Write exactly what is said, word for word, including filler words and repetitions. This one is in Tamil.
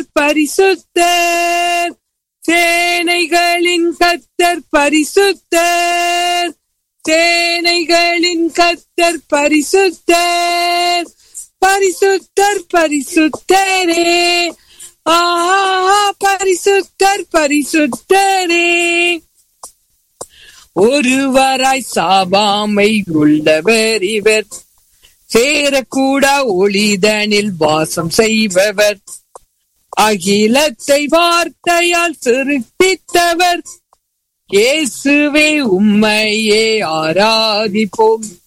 பரிசுத்தர், சேனைகளின் கர்த்தர் பரிசுத்தர், சேனைகளின் கர்த்தர் பரிசுத்தர், பரிசுத்தர் பரிசுத்தரே, ஆ பரிசுத்தர் பரிசுத்தரே. ஒருவராய் சாவாமை உள்ளவர் இவர், சேரக்கூட ஒளிதனில் வாசம் செய்பவர், அகிலத்தை வார்த்தையால் சிருஷ்டித்தவர், இயேசுவே உம்மையே ஆராதிப்போம்.